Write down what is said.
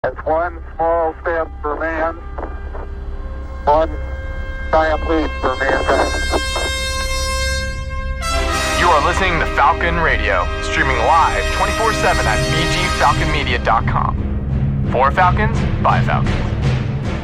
It's one small step for man, one giant leap for mankind. You are listening to Falcon Radio, streaming live 24/7 at bgfalconmedia.com. For Falcons, by Falcons.